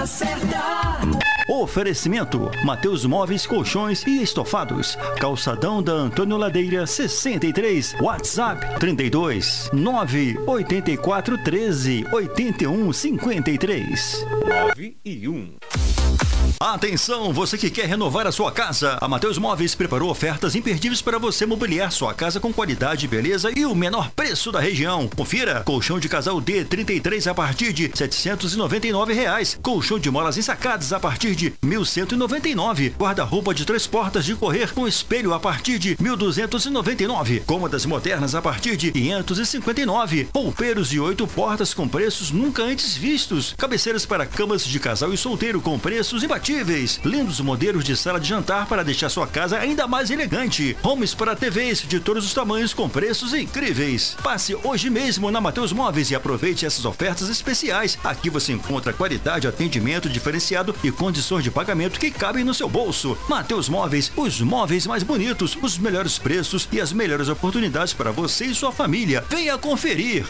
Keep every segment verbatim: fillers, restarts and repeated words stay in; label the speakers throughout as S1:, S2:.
S1: Oferecimento: Mateus Móveis, Colchões e Estofados. Calçadão da Antônio Ladeira, sessenta e três. WhatsApp trinta e dois, nove oito quatro, treze, oitenta e um, cinquenta e três. nove e um. Atenção, você que quer renovar a sua casa. A Mateus Móveis preparou ofertas imperdíveis para você mobiliar sua casa com qualidade, beleza e o menor preço da região. Confira: colchão de casal D trinta e três a partir de setecentos e noventa e nove reais. Colchão de molas ensacadas a partir de mil cento e noventa e nove. Guarda-roupa de três portas de correr com espelho a partir de mil duzentos e noventa e nove. Cômodas modernas a partir de quinhentos e cinquenta e nove. Roupeiros de oito portas com preços nunca antes vistos. Cabeceiras para camas de casal e solteiro com preços imbatíveis. Lindos modelos de sala de jantar para deixar sua casa ainda mais elegante. Homes para T Vs de todos os tamanhos com preços incríveis. Passe hoje mesmo na Mateus Móveis e aproveite essas ofertas especiais. Aqui você encontra qualidade, atendimento diferenciado e condições de pagamento que cabem no seu bolso. Mateus Móveis, os móveis mais bonitos, os melhores preços e as melhores oportunidades para você e sua família. Venha conferir!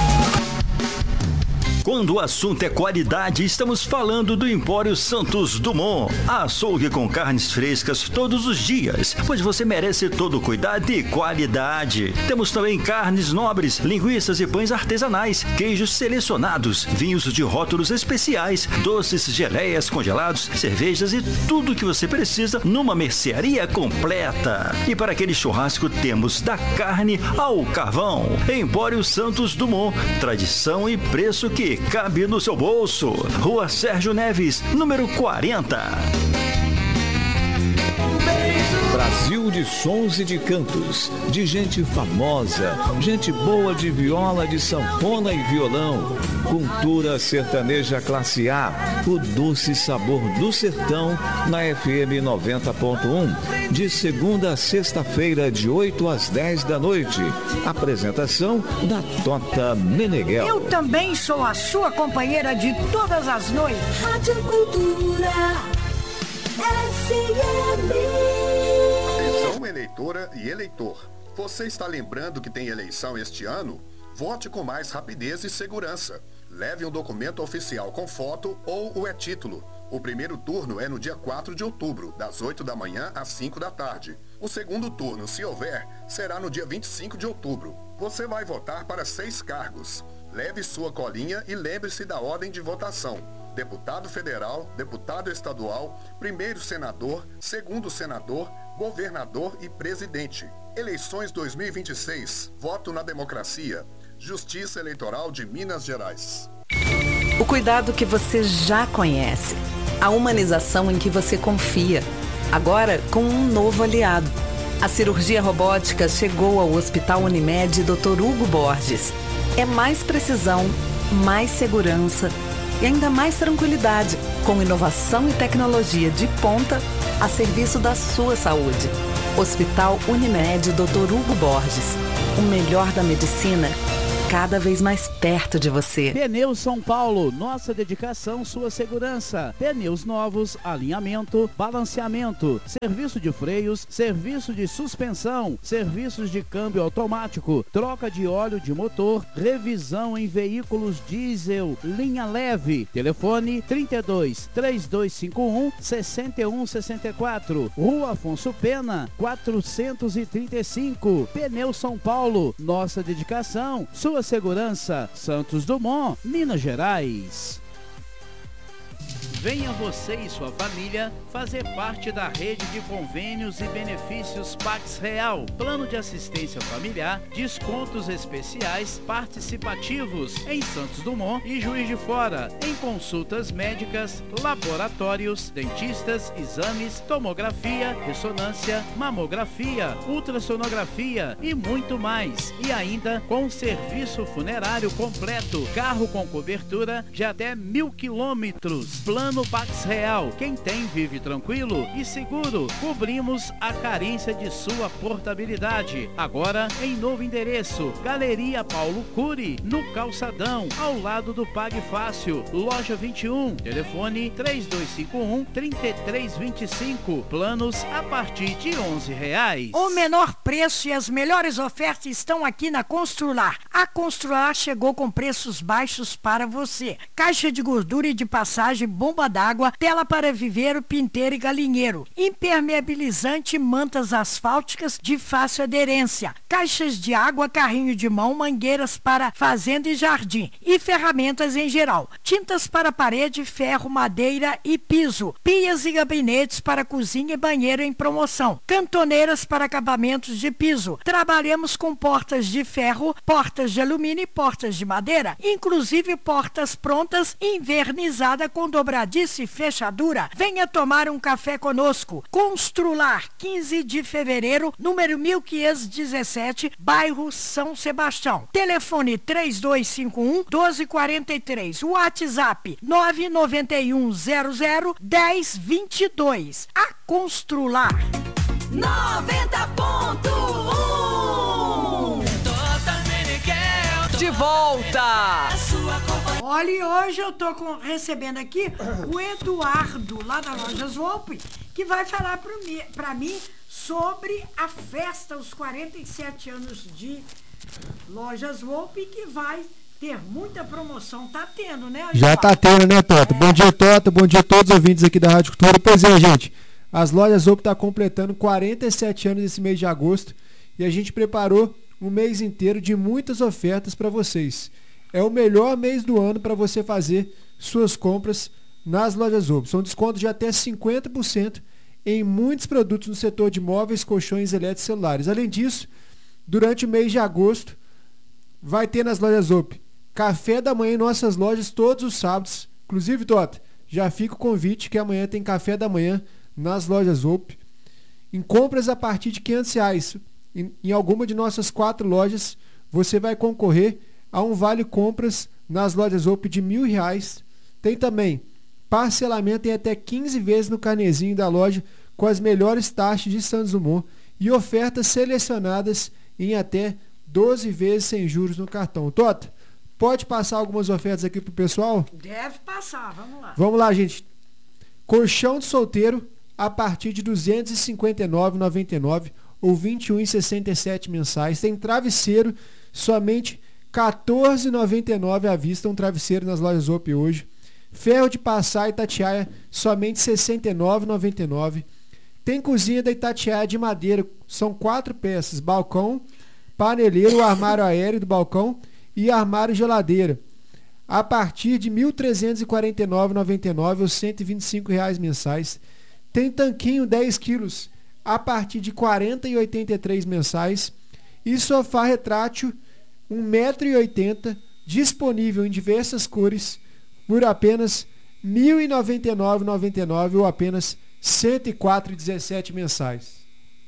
S1: Quando o assunto é qualidade, estamos falando do Empório Santos Dumont. Açougue com carnes frescas todos os dias, pois você merece todo o cuidado e qualidade. Temos também carnes nobres, linguiças e pães artesanais, queijos selecionados, vinhos de rótulos especiais, doces, geleias, congelados, cervejas e tudo o que você precisa numa mercearia completa. E para aquele churrasco temos da carne ao carvão. Empório Santos Dumont, tradição e preço que cabe no seu bolso. Rua Sérgio Neves, número quarenta.
S2: Brasil de sons e de cantos, de gente famosa, gente boa de viola, de sanfona e violão. Cultura sertaneja classe A, o doce sabor do sertão, na F M noventa ponto um, de segunda a sexta-feira, de oito às dez da noite. Apresentação da Tota Meneghel.
S3: Eu também sou a sua companheira de todas as noites. Rádio Cultura F M.
S4: Atenção, eleitora e eleitor. Você está lembrando que tem eleição este ano? Vote com mais rapidez e segurança. Leve um documento oficial com foto ou o e-título. O primeiro turno é no dia quatro de outubro, das oito da manhã às cinco da tarde. O segundo turno, se houver, será no dia vinte e cinco de outubro. Você vai votar para seis cargos. Leve sua colinha e lembre-se da ordem de votação: deputado federal, deputado estadual, primeiro senador, segundo senador, governador e presidente. Eleições dois mil e vinte e seis. Voto na democracia. Justiça Eleitoral de Minas Gerais.
S5: O cuidado que você já conhece. A humanização em que você confia. Agora com um novo aliado. A cirurgia robótica chegou ao Hospital Unimed doutor Hugo Borges. É mais precisão, mais segurança e ainda mais tranquilidade, com inovação e tecnologia de ponta a serviço da sua saúde. Hospital Unimed doutor Hugo Borges. O melhor da medicina, cada vez mais perto de você.
S6: Pneus São Paulo, nossa dedicação, sua segurança. Pneus novos, alinhamento, balanceamento, serviço de freios, serviço de suspensão, serviços de câmbio automático, troca de óleo de motor, revisão em veículos diesel, linha leve. Telefone trinta e dois, três dois cinco um, seis um seis quatro. Rua Afonso Pena, quatrocentos e trinta e cinco. Pneus São Paulo, nossa dedicação, sua segurança. Santos Dumont, Minas Gerais. Venha você e sua família fazer parte da rede de convênios e benefícios Pax Real. Plano de assistência familiar, descontos especiais participativos em Santos Dumont e Juiz de Fora, em consultas médicas, laboratórios, dentistas, exames, tomografia, ressonância, mamografia, ultrassonografia e muito mais. E ainda com serviço funerário completo, carro com cobertura de até mil quilômetros. Plano No Pax Real, quem tem vive tranquilo e seguro. Cobrimos a carência de sua portabilidade. Agora em novo endereço, Galeria Paulo Cury, no Calçadão, ao lado do Pague Fácil, loja vinte e um. Telefone três dois cinco um, três três dois cinco. Planos a partir de onze reais.
S3: O menor preço e as melhores ofertas estão aqui na Constrular. A Constrular chegou com preços baixos para você. Caixa de gordura e de passagem bomba bomba d'água, tela para viveiro, pinteiro e galinheiro, impermeabilizante, mantas asfálticas de fácil aderência, caixas de água, carrinho de mão, mangueiras para fazenda e jardim e ferramentas em geral, tintas para parede, ferro, madeira e piso, pias e gabinetes para cozinha e banheiro em promoção, cantoneiras para acabamentos de piso. Trabalhamos com portas de ferro, portas de alumínio e portas de madeira, inclusive portas prontas, invernizada com dobradiça e fechadura. Venha tomar um café conosco. Constrular, quinze de fevereiro, número mil quinhentos e dezessete, bairro São Sebastião. Telefone três dois cinco um, doze quarenta e três. WhatsApp nove nove um zero zero, dez vinte e dois. A Constrular.
S7: noventa ponto um.
S5: De volta!
S3: Olha, e hoje eu tô com- recebendo aqui o Eduardo, lá da Lojas Volpe, que vai falar para mim, pra mim sobre a festa, os quarenta e sete anos de Lojas Volpe, que vai ter muita promoção. Tá tendo, né,
S8: Já
S3: Eduardo?
S8: tá tendo, né, Tota? Bom dia, Tota. Bom dia a todos os ouvintes aqui da Rádio Cultura. Pois é, gente. As Lojas Volpe tá completando quarenta e sete anos esse mês de agosto e a gente preparou um mês inteiro de muitas ofertas para vocês. É o melhor mês do ano para você fazer suas compras nas Lojas Volpe. São descontos de até cinquenta por cento em muitos produtos no setor de móveis, colchões, elétricos e celulares. Além disso, durante o mês de agosto, vai ter nas Lojas Volpe café da manhã em nossas lojas todos os sábados. Inclusive, Tota, já fica o convite que amanhã tem café da manhã nas Lojas Volpe. Em compras a partir de quinhentos reais em, em alguma de nossas quatro lojas, você vai concorrer a um vale compras nas Lojas Volpe de mil reais. Tem também parcelamento em até quinze vezes no carnezinho da loja com as melhores taxas de Santos Dumont e ofertas selecionadas em até doze vezes sem juros no cartão. Tota, pode passar algumas ofertas aqui pro pessoal?
S3: Deve passar, vamos lá.
S8: Vamos lá, gente. Colchão de solteiro a partir de duzentos e cinquenta e nove reais e noventa e nove centavos ou vinte e um reais e sessenta e sete centavos mensais. Tem travesseiro somente quatorze reais e noventa e nove centavos à vista, um travesseiro nas Lojas Volpe hoje. Ferro de passar Itatiaia somente sessenta e nove reais e noventa e nove centavos. Tem cozinha da Itatiaia de madeira, são quatro peças, balcão, paneleiro, armário aéreo do balcão e armário geladeira. A partir de mil trezentos e quarenta e nove reais e noventa e nove centavos ou cento e vinte e cinco reais mensais. Tem tanquinho dez quilos a partir de quarenta reais e oitenta e três centavos mensais. E sofá retrátil um metro e oitenta centímetros, disponível em diversas cores, por apenas mil e noventa e nove reais e noventa e nove centavos ou apenas cento e quatro reais e dezessete centavos mensais.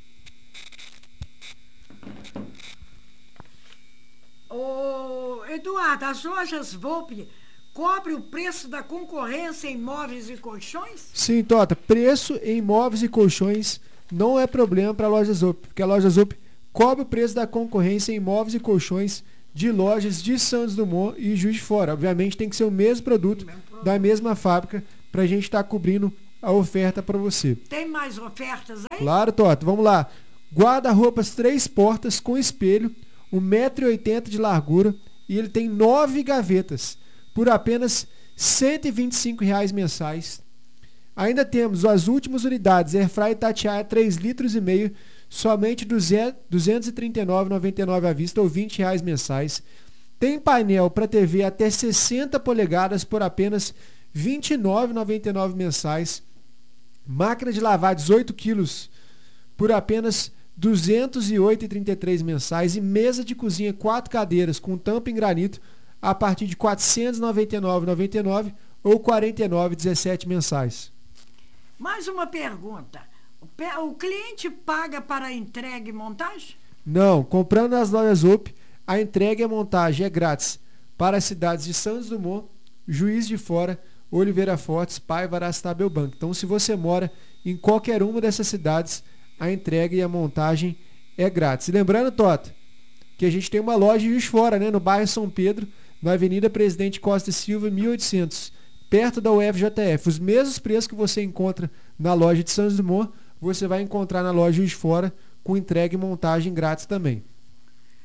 S3: Ô, Eduardo, as Lojas Volpe cobre o preço da concorrência em móveis e colchões?
S8: Sim, Tota, preço em móveis e colchões não é problema para a Lojas Volpe, porque a Lojas Volpe cobre o preço da concorrência em móveis e colchões de lojas de Santos Dumont e Juiz de Fora. Obviamente tem que ser o mesmo produto, mesmo produto. da mesma fábrica, para a gente estar tá cobrindo a oferta para você.
S3: Tem mais ofertas aí?
S8: Claro, Tota, vamos lá. Guarda-roupas três portas com espelho, um metro e oitenta de largura e ele tem nove gavetas, por apenas cento e vinte e cinco reais mensais. Ainda temos as últimas unidades, Airfryer Itatiaia três litros e meio, somente duzentos e trinta e nove reais e noventa e nove centavos à vista ou vinte reais mensais. Tem painel para T V até sessenta polegadas por apenas vinte e nove reais e noventa e nove centavos mensais. Máquina de lavar dezoito quilos por apenas duzentos e oito reais e trinta e três centavos mensais. E mesa de cozinha quatro cadeiras com tampa em granito a partir de quatrocentos e noventa e nove reais e noventa e nove centavos ou quarenta e nove reais e dezessete centavos mensais.
S3: Mais uma pergunta. O, pe- o cliente paga para a entrega e montagem?
S8: Não, comprando nas Lojas Volpe, a entrega e a montagem é grátis para as cidades de Santos Dumont, Juiz de Fora, Oliveira Fortes, Paiva, Aracitaba e Belbanco. Então, se você mora em qualquer uma dessas cidades, a entrega e a montagem é grátis. E lembrando, Tota, que a gente tem uma loja em Juiz de Fora, né, no bairro São Pedro, na Avenida Presidente Costa e Silva, mil e oitocentos, perto da U F J F. Os mesmos preços que você encontra na loja de Santos Dumont, você vai encontrar na loja Juiz de Fora, com entrega e montagem grátis também.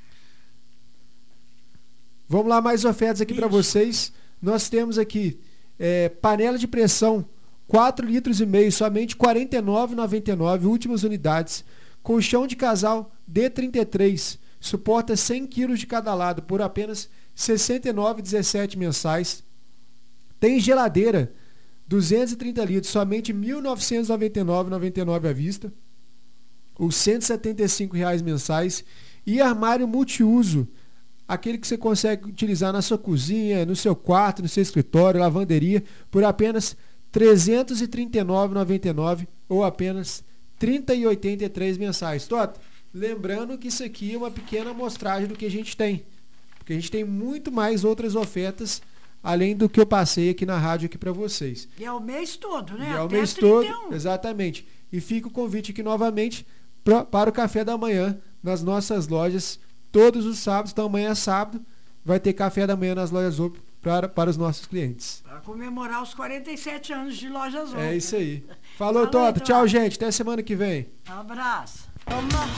S8: Vamos lá, mais ofertas aqui para vocês. Nós temos aqui É, panela de pressão, quatro litros e meio, somente quarenta e nove reais e noventa e nove centavos, últimas unidades. Colchão de casal D trinta e três, suporta cem quilos de cada lado, por apenas sessenta e nove reais e dezessete centavos mensais. Tem geladeira, duzentos e trinta litros, somente mil novecentos e noventa e nove reais e noventa e nove centavos à vista, ou cento e setenta e cinco reais mensais. E armário multiuso, aquele que você consegue utilizar na sua cozinha, no seu quarto, no seu escritório, lavanderia, por apenas trezentos e trinta e nove reais e noventa e nove centavos ou apenas trinta reais e oitenta e três centavos mensais. Tota, lembrando que isso aqui é uma pequena amostragem do que a gente tem, porque a gente tem muito mais outras ofertas além do que eu passei aqui na rádio aqui para vocês.
S3: E é o mês todo, né?
S8: E é o
S3: Até
S8: mês
S3: trinta e um.
S8: todo, exatamente. E fica o convite aqui novamente pra, para o café da manhã nas nossas lojas, todos os sábados. Então amanhã é sábado, vai ter café da manhã nas lojas Zopo para, para os nossos clientes.
S3: Para comemorar os quarenta e sete anos de Lojas Zopo.
S8: É isso aí. Falou,
S3: Falou,
S8: Tota.
S3: Tota.
S8: Tchau, gente. Até semana que vem.
S3: Um abraço.